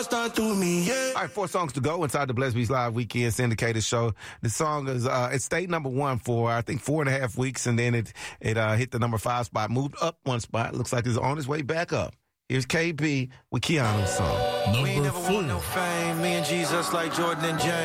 done through me, yeah. All right, 4 songs to go inside the Blessed Beats Live Weekend Syndicated Show. The song is it stayed number 1 for I think 4.5 weeks, and then it hit the number 5 spot, moved up 1 spot. Looks like it's on its way back up. Here's KB with Keanu's song. We ain't never want no fame. Me and Jesus like Jordan and James.